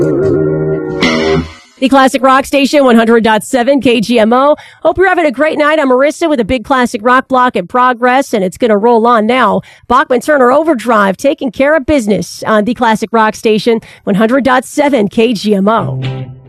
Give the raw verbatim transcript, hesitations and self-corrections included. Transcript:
The Classic Rock Station, one hundred point seven K G M O. Hope you're having a great night. I'm Marissa with a big classic rock block in progress, and it's going to roll on now. Bachman Turner Overdrive, taking care of business on the Classic Rock Station, one hundred point seven K G M O.